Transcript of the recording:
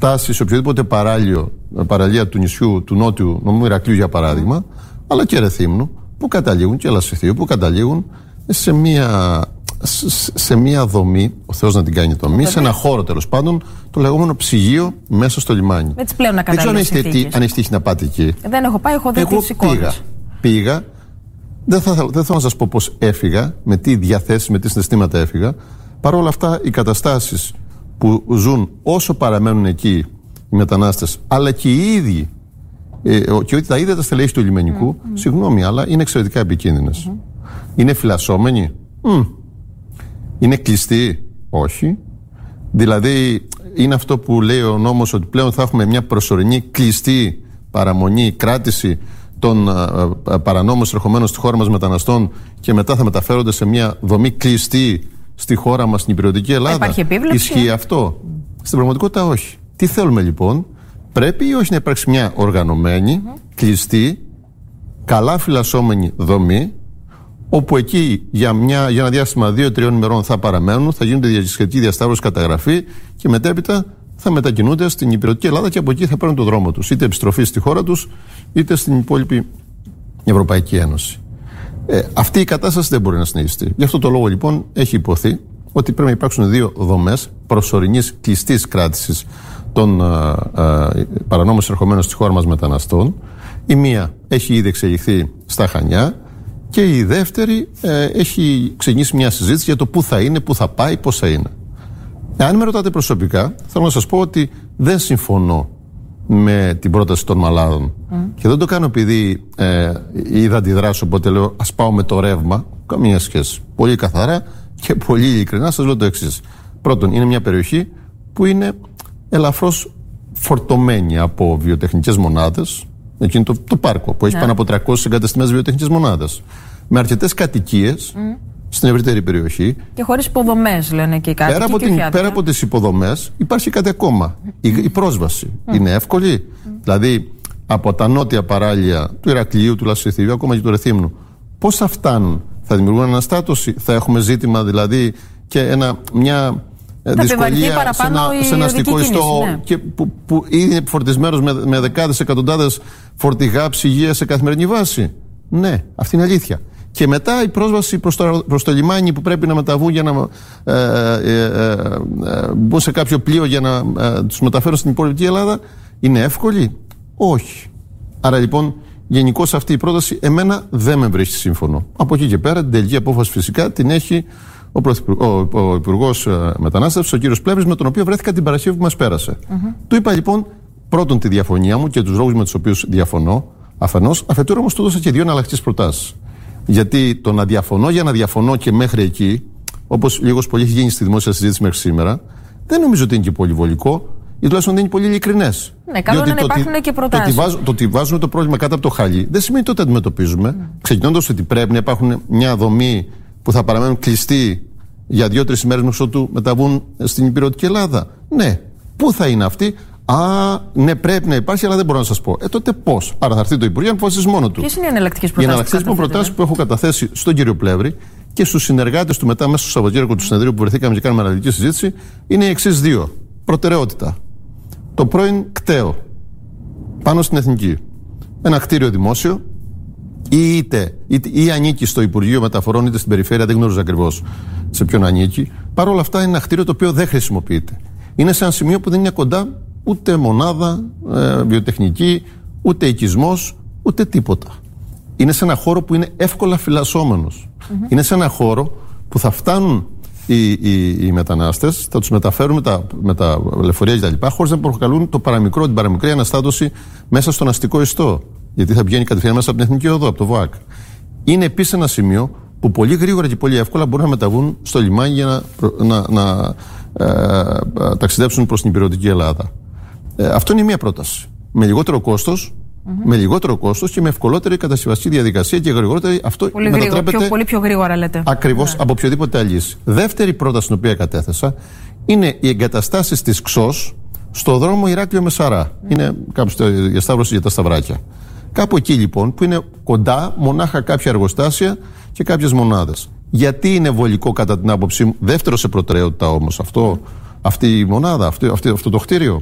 φτάσει σε οποιοδήποτε παραλία του νησιού του νότιου νομού Ηρακλείου, για παράδειγμα, αλλά και Ρεθύμνου, που καταλήγουν, και Λασιθίου, που καταλήγουν σε μία δομή, ο Θεός να την κάνει δομή, σε ένα χώρο τέλος πάντων, το λεγόμενο ψυγείο μέσα στο λιμάνι. Έτσι πλέον να δεν ξέρω αν έχει τύχει να πάτε εκεί. Δεν έχω πάει, έχω δει τις εικόνες. Πήγα. Δεν θέλω να σας πω πώς έφυγα, με τι διαθέσεις, με τι συναισθήματα έφυγα. Παρ' όλα αυτά, οι καταστάσεις που ζουν όσο παραμένουν εκεί οι μετανάστες, αλλά και οι ίδιοι, και ότι τα ίδια τα στελέχη του λιμενικού, συγγνώμη, αλλά είναι εξαιρετικά επικίνδυνες. Είναι φυλασσόμενοι. Είναι κλειστοί. Όχι. Δηλαδή, είναι αυτό που λέει ο νόμος, ότι πλέον θα έχουμε μια προσωρινή κλειστή παραμονή, κράτηση των παρανόμως ερχομένων στη χώρα μας μεταναστών, και μετά θα μεταφέρονται σε μια δομή κλειστή στη χώρα μας, στην υπηρετική Ελλάδα. Υπάρχει επίβλεψη. Ισχύει αυτό? Στην πραγματικότητα όχι. Τι θέλουμε λοιπόν? Πρέπει ή όχι να υπάρξει μια οργανωμένη, κλειστή, καλά φυλασσόμενη δομή, όπου εκεί για ένα διάστημα 2-3 ημερών θα παραμένουν, θα γίνονται σχετική διασταύρωση, καταγραφή, και μετέπειτα θα μετακινούνται στην υπηρετική Ελλάδα, και από εκεί θα παίρνουν τον δρόμο τους, είτε επιστροφή στη χώρα τους, είτε στην υπόλοιπη Ευρωπαϊκή Ένωση. Αυτή η κατάσταση δεν μπορεί να συνεχιστεί. Γι' αυτό το λόγο λοιπόν έχει υποθεί ότι πρέπει να υπάρξουν δύο δομές προσωρινής κλειστής κράτησης των παρανόμως ερχομένων στη χώρα μας μεταναστών. Η μία έχει ήδη εξελιχθεί στα Χανιά, και η δεύτερη έχει ξεκινήσει μια συζήτηση για το πού θα είναι, πού θα πάει, πώς θα είναι. Αν με ρωτάτε προσωπικά, θέλω να σας πω ότι δεν συμφωνώ με την πρόταση των μαλάδων. Και δεν το κάνω επειδή είδα αντιδράσω, οπότε λέω ας πάω με το ρεύμα. Καμία σχέση. Πολύ καθαρά και πολύ ειλικρινά σας λέω το εξής. Πρώτον, είναι μια περιοχή που είναι ελαφρώς φορτωμένη από βιοτεχνικές μονάδες. Εκείνο το πάρκο που έχει πάνω από 300 εγκατεστημένες βιοτεχνικές μονάδες, με αρκετές κατοικίες στην ευρύτερη περιοχή. Και χωρίς υποδομές, λένε και οι κάτοικοι. Πέρα από τις υποδομές, υπάρχει κάτι ακόμα. Η πρόσβαση είναι εύκολη. Δηλαδή, από τα νότια παράλια του Ηρακλείου, του Λασιθίου, ακόμα και του Ρεθύμνου, πώς θα φτάνουν? Θα δημιουργούν αναστάτωση? Θα έχουμε ζήτημα δηλαδή και μια δυσκολία σε ένα αστικό ιστό, και που είναι φορτισμένος με δεκάδες, εκατοντάδες φορτηγά ψυγεία σε καθημερινή βάση? Ναι, αυτή είναι αλήθεια. Και μετά η πρόσβαση προς το λιμάνι, που πρέπει να μεταβούν για να μπουν σε κάποιο πλοίο για να τους μεταφέρουν στην υπόλοιπη Ελλάδα, είναι εύκολη? Όχι. Άρα λοιπόν, γενικώς αυτή η πρόταση εμένα δεν με βρίσκει σύμφωνο. Από εκεί και πέρα την τελική απόφαση φυσικά την έχει ο Υπουργός Μετανάστευσης, ο κύριος Πλεύρης, με τον οποίο βρέθηκα την Παρασκευή που μας πέρασε. Του είπα λοιπόν πρώτον τη διαφωνία μου και τους λόγους με τους οποίους διαφωνώ, αφενός, αφετέρου όμως του δώσα και δύο εναλλακτικές προτάσεις. Γιατί το να διαφωνώ για να διαφωνώ και μέχρι εκεί, όπως λίγος πολύ έχει γίνει στη δημόσια συζήτηση μέχρι σήμερα, δεν νομίζω ότι είναι και πολύ βολικό, ή τουλάχιστον δεν είναι πολύ ειλικρινές. Ναι, καλό είναι να υπάρχουν και προτάσεις. Το ότι βάζουμε το πρόβλημα κάτω από το χαλί δεν σημαίνει ότι το αντιμετωπίζουμε. Ξεκινώντας ότι πρέπει να υπάρχουν μια δομή που θα παραμένουν κλειστοί για 2-3 ημέρες μέχρι ότου μεταβούν στην υπηρετική Ελλάδα. Ναι. Πού θα είναι αυτή? Ναι, πρέπει να υπάρχει, αλλά δεν μπορώ να σας πω. Τότε πώς? Άρα θα έρθει το Υπουργείο να αποφασίσει μόνο του. Ποιες είναι οι εναλλακτικές προτάσεις? Οι εναλλακτικές προτάσεις που έχω καταθέσει στον κύριο Πλεύρη και στους συνεργάτες του μετά, μέσα στο Σαββατοκύριακο του συνεδρίου που βρεθήκαμε και κάναμε αναλυτική συζήτηση, είναι οι εξής δύο. Προτεραιότητα. Το πρώην κτέο πάνω στην Εθνική. Ένα κτίριο δημόσιο, ή ανήκει στο Υπουργείο Μεταφορών είτε στην περιφέρεια, δεν γνωρίζω ακριβώς σε ποιον ανήκει. Παρ' όλα αυτά είναι ένα κτίριο το οποίο δεν χρησιμοποιείται. Είναι σε ένα σημείο που δεν είναι κοντά ούτε μονάδα βιοτεχνική, ούτε οικισμός, ούτε τίποτα. Είναι σε ένα χώρο που είναι εύκολα φυλασσόμενος. Είναι σε ένα χώρο που θα φτάνουν οι μετανάστες, θα τους μεταφέρουν με τα λεωφορεία κτλ., χωρίς να προκαλούν την παραμικρή αναστάτωση μέσα στον αστικό ιστό. Γιατί θα πηγαίνει κατευθείαν μέσα από την Εθνική Οδό, από το ΒΟΑΚ. Είναι επίσης ένα σημείο που πολύ γρήγορα και πολύ εύκολα μπορούν να μεταβούν στο λιμάνι για να ταξιδέψουν προς την υπηρετική Ελλάδα. Αυτό είναι μία πρόταση. Με λιγότερο κόστος, και με ευκολότερη κατασκευαστική διαδικασία και γρηγορότερη. Αυτό μετατρέπεται πολύ πιο γρήγορα, λέτε. Ακριβώς από οποιοδήποτε άλλη λύση. Δεύτερη πρόταση την οποία κατέθεσα είναι οι εγκαταστάσεις της ΞΟΣ στο δρόμο Ηράκλειο Μεσαρά. Είναι κάπου στη διασταύρωση για τα Σταυράκια. Κάπου εκεί λοιπόν που είναι κοντά μονάχα κάποια εργοστάσια και κάποιες μονάδες. Γιατί είναι βολικό κατά την άποψή μου, δεύτερο σε προτεραιότητα όμως αυτή η μονάδα, αυτό το κτίριο?